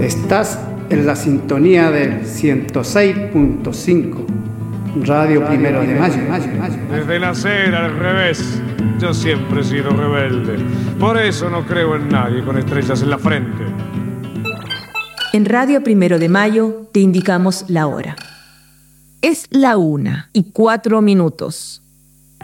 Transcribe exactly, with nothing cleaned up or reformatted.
Estás en la sintonía del ciento seis punto cinco, Radio Primero de Mayo. Desde nacer al revés, yo siempre he sido rebelde. Por eso no creo en nadie con estrellas en la frente. En Radio Primero de Mayo te indicamos la hora. Es la una y cuatro minutos.